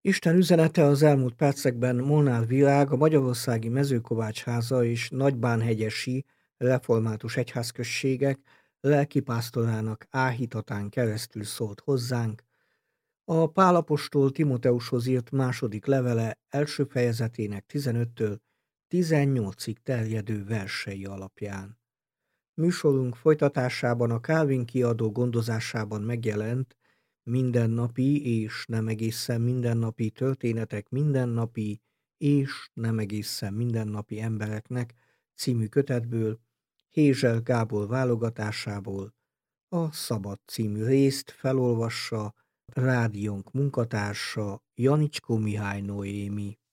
Isten üzenete az elmúlt percekben Molnár Világ, a Magyarországi Mezőkovácsháza és Nagybánhegyesi református egyházközségek lelkipásztorának áhítatán keresztül szólt hozzánk. A Pál apostol Timoteushoz írt második levele első fejezetének 15-től 18-ig terjedő versei alapján. Műsorunk folytatásában a Calvin kiadó gondozásában megjelent Mindennapi és nem egészen mindennapi történetek mindennapi és nem egészen mindennapi embereknek című kötetből, Hézsel Gábor válogatásából a Szabad című részt felolvassa rádiónk munkatársa, Janicskó Mihály Noémi.